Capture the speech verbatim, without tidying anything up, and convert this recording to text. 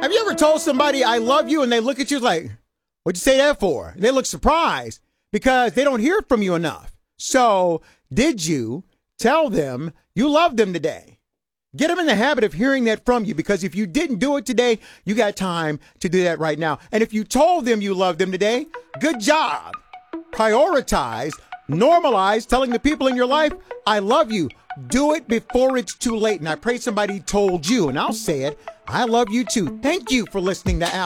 Have you ever told somebody I love you and they look at you like, what'd you say that for? They look surprised because they don't hear it from you enough. So did you tell them you love them today? Get them in the habit of hearing that from you, because if you didn't do it today, you got time to do that right now. And if you told them you love them today, good job. Prioritize, normalize telling the people in your life, I love you. Do it before it's too late. And I pray somebody told you, and I'll say it, I love you too. Thank you for listening to Al.